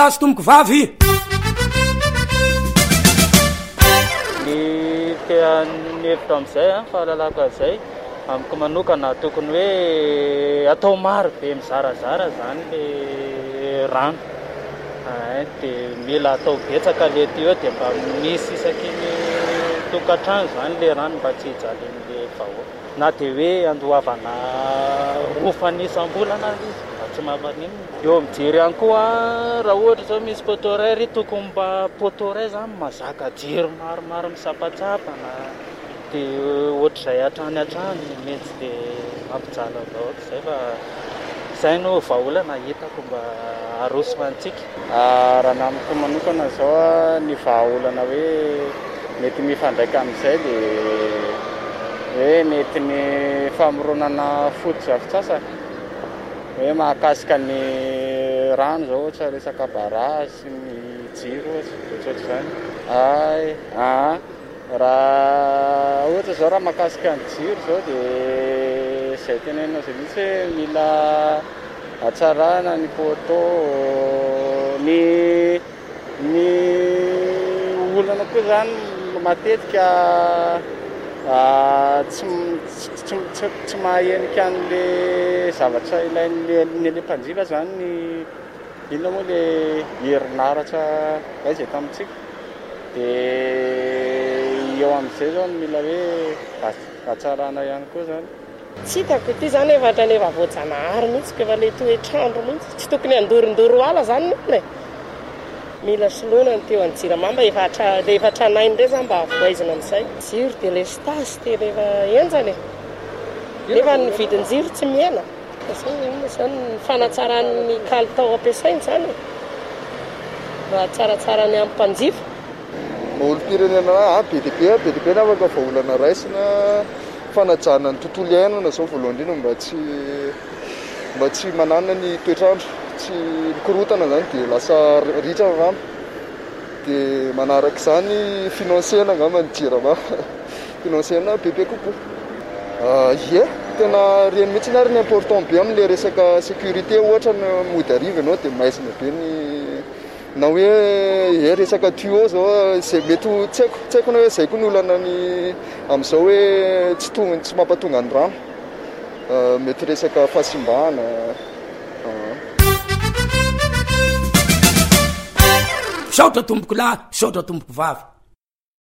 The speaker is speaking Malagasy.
lahy sy tomboko vavy. Ny tean'ny hevitra amin'izay fahalalako azay amiko manokana tokony hoe atao maro be mizarazara zany le rano dia mila atao betsaka le ty eo dia mba misy isaky ny tokantrano zany le rano mba tsy hijalin'le vahoaka na dia hoe andohavana rofan'isam-bolana izy mba tsy mahamanino. Eo mijery ihany koa raha ohatra zao misy potoray ry tokony mba potoray zany mazaka jiro maromaro misapatsapana dia ohatr'izay hatrany mety dia mampijala vahoaka izay fa izay no vahaolana hitako mba arosona antsika. Raha namiko manokana zao ny vahaolana hoe mety mifandraika amin'izay dia hoe mety ny famoronana foto-drafitr'asa hoe mahakasika ny rano zao ohatra resaka bara sy ny jiro ohatr'izany. Raha ohatra zao raha mahakasika ny jiro zao dia izay tenenina zay mihitsy hoe mila hatsarana ny poto ny olana koa zany matetika tsy mahahenika an'le zavatra ilain'ny mpanjifa zany ny inona moa le herinaratra zay tamintsika dia eo amin'izay zao mila hoe hatsarana ihany koa zany. Tsy hitako ity zany evatra ny efa voajanahary mihitsy ko efa le toetrandro mihitsy tsy tokony andorindoro ala zany nony mila soloina ny teo anjiramamba efa tranainy ndray zany mba avoaizina amin'izay jiro dia le stasy tena efa enjany nefa ny vidin-jiro tsy miena zany ny fanatsaran'ny kalitao ampiasainy zany raha tsaratsarany amin'ny mpanjifa. Olo-pirenena be dia be na afaka vahaolana raisina fanajana ny tontolo iainana zao voalohany indrindra mba tsy manana ny toetrandro tsy mikorotana zany dia lasa ritra rano dia manaraka izany finansena angamba ny jirama finansena bebe kokoa. Tena reny mihitsy ary ny important be amin'le resaka sécurité ohatra ny mody ariva ianao dia maizina be ny na hoe resaka tuyau zao zay mety tsy haiko na hoe zay koa ny olana ny amin'izao hoe tsy mampatonga ny rano mety resaka fahasimbana. Saotra tomboko lahy, saotra tomboko vavy.